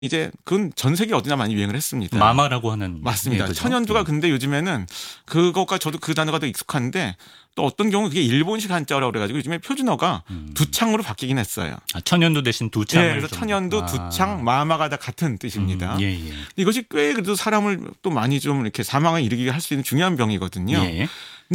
이제 그건 전 세계 어디나 많이 유행을 했습니다. 마마라고 하는. 맞습니다. 예, 그죠? 천연두가 근데 요즘에는 그것과 저도 그 단어가 더 익숙한데 또 어떤 경우 그게 일본식 한자어라고 그래가지고 요즘에 표준어가 두창으로 바뀌긴 했어요. 천연두 대신 두창을. 네, 그래서 천연두, 두창, 마마가 다 같은 뜻입니다. 예, 예. 이것이 꽤 그래도 사람을 또 많이 좀 이렇게 사망에 이르게 할 수 있는 중요한 병이거든요. 예.